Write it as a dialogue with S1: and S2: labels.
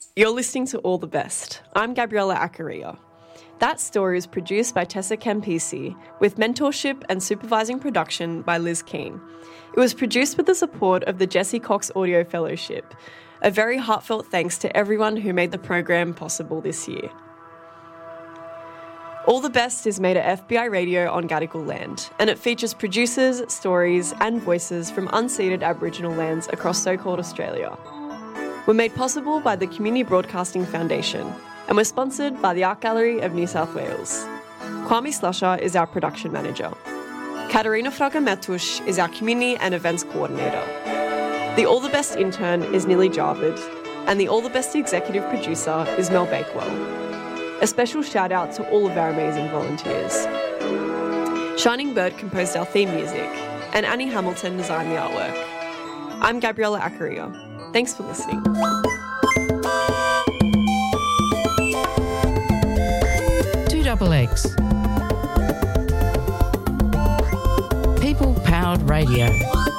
S1: You're listening to All the Best. I'm Gabriella Accaria. That Story is produced by Tessa Campisi, with mentorship and supervising production by Liz Keane. It was produced with the support of the Jesse Cox Audio Fellowship. A very heartfelt thanks to everyone who made the program possible this year. All the Best is made at FBI Radio on Gadigal land, and it features producers, stories and voices from unceded Aboriginal lands across so-called Australia. We're made possible by the Community Broadcasting Foundation, and we're sponsored by the Art Gallery of New South Wales. Kwame Slusher is our production manager. Katarina Fraga-Metush is our community and events coordinator. The All the Best intern is Nili Jarvid, and the All the Best executive producer is Mel Bakewell. A special shout out to all of our amazing volunteers. Shining Bird composed our theme music, and Annie Hamilton designed the artwork. I'm Gabriella Accaria. Thanks for listening.
S2: 2XX. People-powered radio.